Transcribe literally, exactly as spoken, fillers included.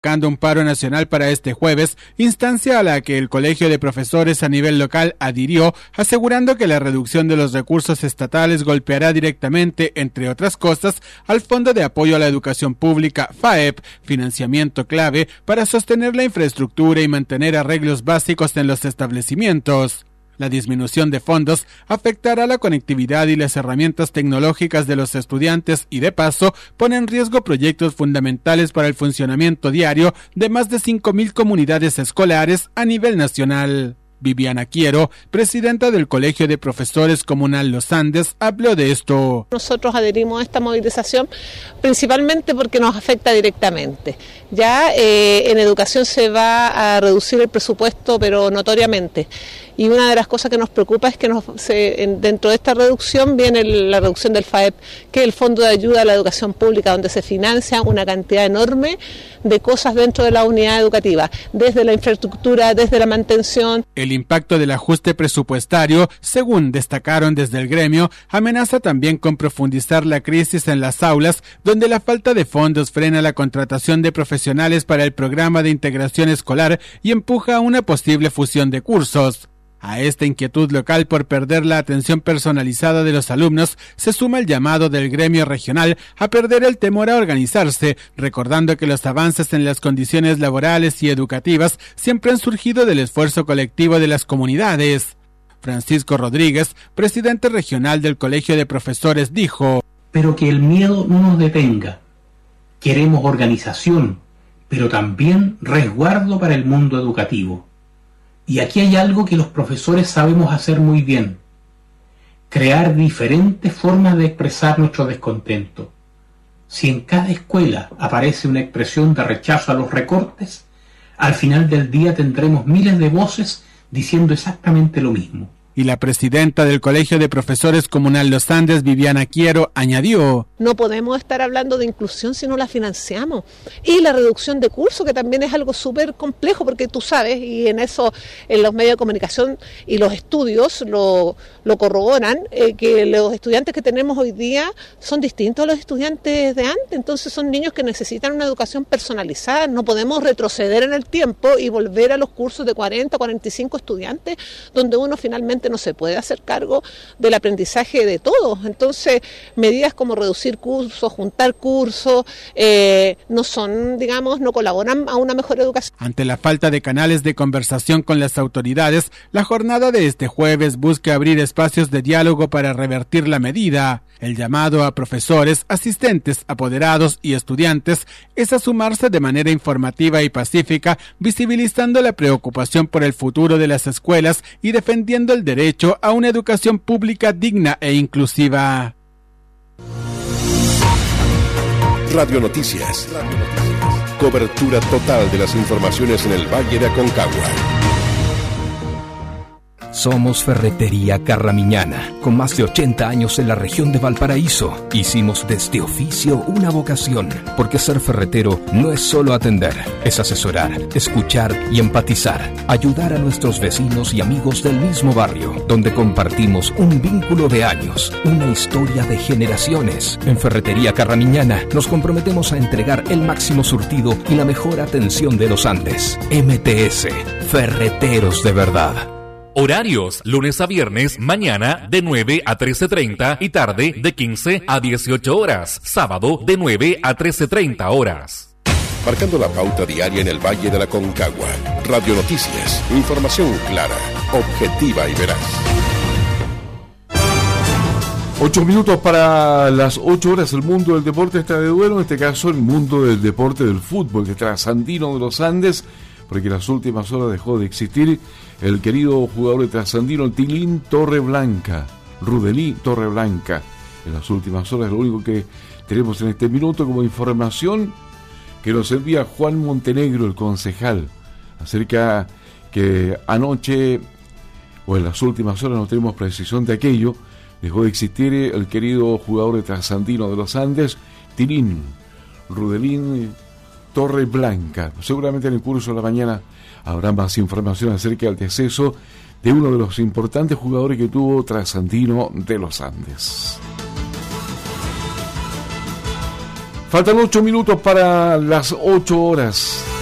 convocando un paro nacional para este jueves, instancia a la que el Colegio de Profesores a nivel local adhirió, asegurando que la reducción de los recursos estatales golpeará directamente, entre otras cosas, al Fondo de Apoyo a la Educación Pública, FAEP, financiamiento clave para sostener la infraestructura y mantener arreglos básicos en los establecimientos. La disminución de fondos afectará la conectividad y las herramientas tecnológicas de los estudiantes y, de paso, pone en riesgo proyectos fundamentales para el funcionamiento diario de más de cinco mil comunidades escolares a nivel nacional. Viviana Quiero, presidenta del Colegio de Profesores Comunal Los Andes, habló de esto. Nosotros adherimos a esta movilización principalmente porque nos afecta directamente. Ya eh, en educación se va a reducir el presupuesto, pero notoriamente. Y una de las cosas que nos preocupa es que nos, se, en, dentro de esta reducción viene el, la reducción del FAEP, que es el Fondo de Ayuda a la Educación Pública, donde se financia una cantidad enorme de cosas dentro de la unidad educativa, desde la infraestructura, desde la mantención. El impacto del ajuste presupuestario, según destacaron desde el gremio, amenaza también con profundizar la crisis en las aulas, donde la falta de fondos frena la contratación de profesionales para el programa de integración escolar y empuja a una posible fusión de cursos. A esta inquietud local por perder la atención personalizada de los alumnos se suma el llamado del gremio regional a perder el temor a organizarse, recordando que los avances en las condiciones laborales y educativas siempre han surgido del esfuerzo colectivo de las comunidades. Francisco Rodríguez, presidente regional del Colegio de Profesores, dijo: Pero que el miedo no nos detenga. Queremos organización, pero también resguardo para el mundo educativo. Y aquí hay algo que los profesores sabemos hacer muy bien: crear diferentes formas de expresar nuestro descontento. Si en cada escuela aparece una expresión de rechazo a los recortes, al final del día tendremos miles de voces diciendo exactamente lo mismo. Y la presidenta del Colegio de Profesores Comunal Los Andes, Viviana Quiero, añadió: No podemos estar hablando de inclusión si no la financiamos. Y la reducción de cursos, que también es algo súper complejo, porque tú sabes, y en eso en los medios de comunicación y los estudios lo, lo corroboran, eh, que los estudiantes que tenemos hoy día son distintos a los estudiantes de antes. Entonces son niños que necesitan una educación personalizada. No podemos retroceder en el tiempo y volver a los cursos de cuarenta, cuarenta y cinco estudiantes, donde uno finalmente no se puede hacer cargo del aprendizaje de todos. Entonces, medidas como reducir cursos, juntar cursos, eh, no son, digamos, no colaboran a una mejor educación. Ante la falta de canales de conversación con las autoridades, la jornada de este jueves busca abrir espacios de diálogo para revertir la medida. El llamado a profesores, asistentes, apoderados y estudiantes es a sumarse de manera informativa y pacífica, visibilizando la preocupación por el futuro de las escuelas y defendiendo el derecho a una educación pública digna e inclusiva. Radio Noticias. Cobertura total de las informaciones en el Valle de Aconcagua. Somos Ferretería Carramiñana, con más de ochenta años en la región de Valparaíso. Hicimos de este oficio una vocación, porque ser ferretero no es solo atender, es asesorar, escuchar y empatizar, ayudar a nuestros vecinos y amigos del mismo barrio, donde compartimos un vínculo de años, una historia de generaciones. En Ferretería Carramiñana nos comprometemos a entregar el máximo surtido y la mejor atención de los Andes. M T S, Ferreteros de verdad. Horarios, lunes a viernes, mañana de nueve a trece treinta y tarde de quince a dieciocho horas. Sábado de nueve a trece treinta horas. Marcando la pauta diaria en el Valle de la Aconcagua. Radio Noticias, información clara, objetiva y veraz. Ocho minutos para las ocho horas. El mundo del deporte está de duelo, en este caso el mundo del deporte del fútbol, que trasandino de los Andes, porque en las últimas horas dejó de existir el querido jugador de Trasandino, el Tilín Torreblanca, Rudelí Torreblanca. En las últimas horas, lo único que tenemos en este minuto como información que nos envía Juan Montenegro, el concejal, acerca que anoche o en las últimas horas no tenemos precisión de aquello, dejó de existir el querido jugador de Trasandino de los Andes, Tilín Rudelín Torreblanca. Seguramente en el curso de la mañana habrá más información acerca del deceso de uno de los importantes jugadores que tuvo Trasandino de los Andes. Faltan ocho minutos para las ocho horas.